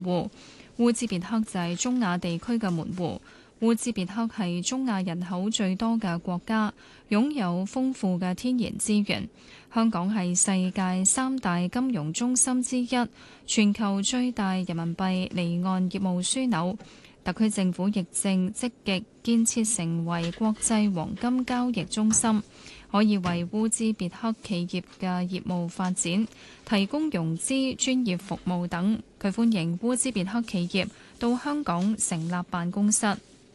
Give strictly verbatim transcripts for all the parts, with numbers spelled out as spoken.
戶。烏茲別克就係中亞地區嘅門戶。烏茲別克係中亞人口最多嘅國家，擁有豐富嘅天然資源。香港係世界三大金融中心之一，全球最大人民幣離岸業務樞紐。特區政府亦正積極建設成為國際黃金交易中心，可以為烏茲別克企業嘅業務發展提供融資、專業服務等。佢歡迎烏茲別克企業到香港成立辦公室。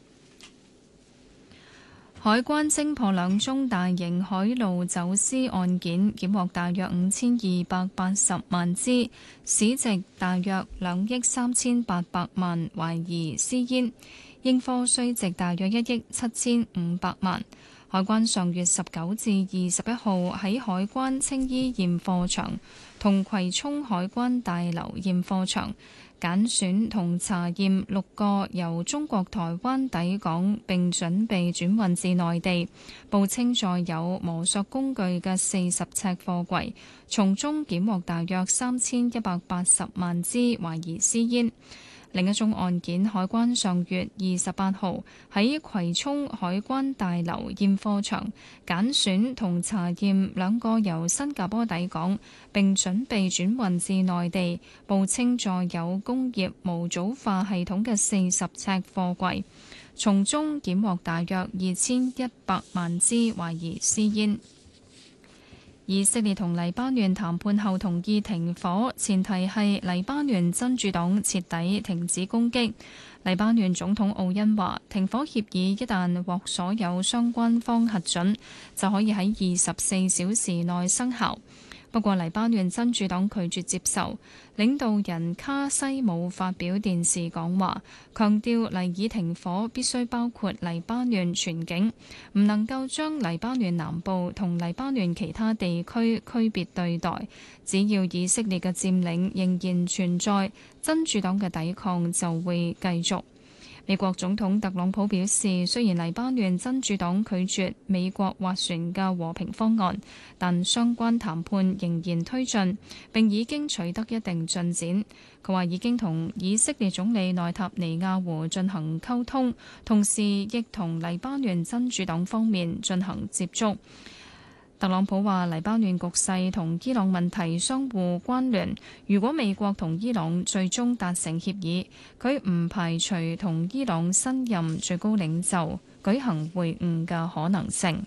海關偵破兩宗大型海路走私案件，檢獲大約五千二百八十萬支，市值大約兩億三千八百萬，懷疑私煙，應課稅值大約一億七千五百萬。海關上月十九至二十一號喺海關青衣驗貨場同葵涌海關大樓驗貨場揀選同查驗六個由中國台灣抵港並準備轉運至內地，報稱載有磨塑工具嘅四十尺貨櫃，從中檢獲大約三千一百八十萬支懷疑私煙。另一宗案件，海關上月二十八號喺葵涌海關大樓驗貨場揀選同查驗兩個由新加坡抵港並準備轉運至內地，報稱載有工業模組化系統嘅四十尺貨櫃，從中檢獲大約二千一百萬支懷疑私煙。以色列同黎巴嫩談判後同意停火，前提係黎巴嫩真主黨徹底停止攻擊。黎巴嫩總統奧恩話，停火協議一旦獲所有相關方核准，就可以喺二十四小時內生效。不過黎巴嫩真主黨拒絕接受。領導人卡西姆發表電視講話，強調黎以停火必須包括黎巴嫩全境，唔能夠將黎巴嫩南部同黎巴嫩其他地區區別對待。只要以色列嘅佔領仍然存在，真主黨嘅抵抗就會繼續。美國總統特朗普表示，雖然黎巴嫩真主黨拒絕美國斡旋嘅和平方案，但相關談判仍然推進，並已經取得一定進展。佢話已經同以色列總理內塔尼亞胡進行溝通，同時亦同黎巴嫩真主黨方面進行接觸。特朗普話黎巴嫩局勢同伊朗問題相互關聯，如果美國同伊朗最終達成協議，佢唔排除同伊朗新任最高領袖舉行會晤嘅可能性。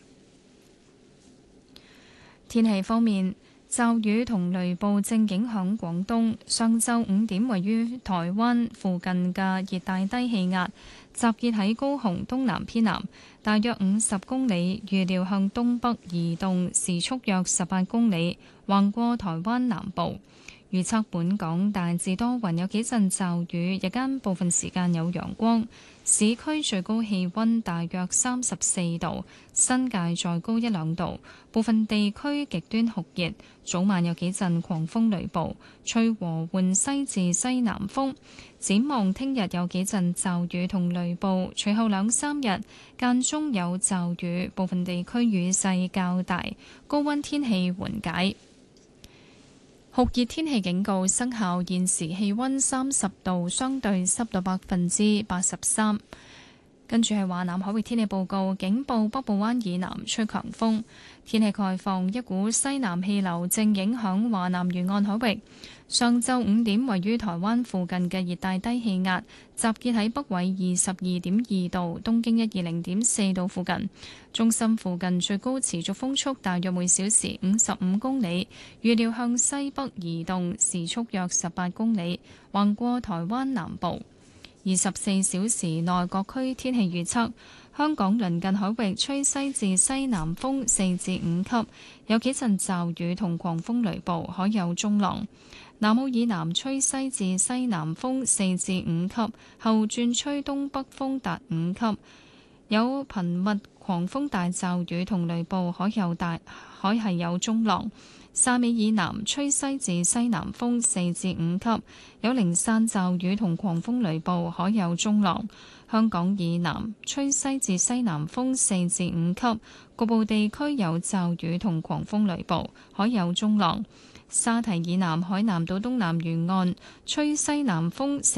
天氣方面，驟雨同雷暴正影響廣東。上晝五點，位於台灣附近嘅熱帶低氣壓集結喺高雄東南偏南大約五十公里，預料向東北移動，時速約十八公里，橫過台灣南部。預測本港大致多雲，有幾陣驟雨，日間部分時間有陽光。市區最高氣溫大約三十四度，新界再高一兩度。部分地區極端酷熱，早晚有幾陣狂風雷暴，吹和緩西至西南風。展望聽日有幾陣驟雨同雷暴，隨後兩三日間中有驟雨，部分地區雨勢較大，高溫天氣緩解。酷熱天氣警告生效，現時氣溫三十度，相對濕度百分之八十三。跟住係華南海域天氣報告，警報北部灣以南吹強風，天氣概況，一股西南氣流正影響華南沿岸海域。上晝五點，位於台灣附近嘅熱帶低氣壓集結喺北緯二十二點二度、東經一二零點四度附近，中心附近最高持續風速大約每小時五十五公里，預料向西北移動，時速約十八公里，橫過台灣南部。二十四小時內各區天氣預測：香港鄰近海域吹西至西南風四至五級，有幾陣驟雨同狂風雷暴，海有中浪。南澳以南吹西至西南風四至五級，後轉吹東北風達五級，有頻密狂風大驟雨同雷暴，海有大海係有中浪。汕尾以南吹西至西南風四至五級，有零散驟雨同狂風雷暴，海有中浪。香港以南吹西至西南風四至五級，局部地區有驟雨同狂風雷暴，海有中浪。 沙堤以南海南島東南沿岸吹西南風。